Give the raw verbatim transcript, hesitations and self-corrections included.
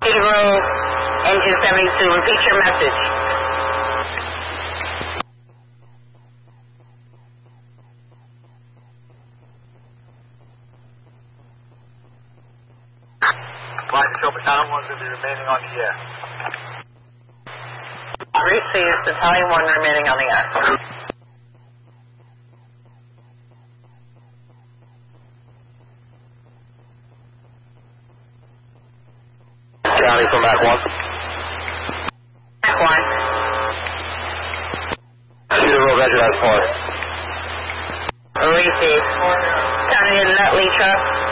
Cedar Grove, engine seventy-two. Repeat your message. Flight Control Battalion one will be remaining on the air. Received. Battalion one remaining on the air. County from Mac one. Mac one. Cedar Grove engine has four. Received. County to Nutley truck.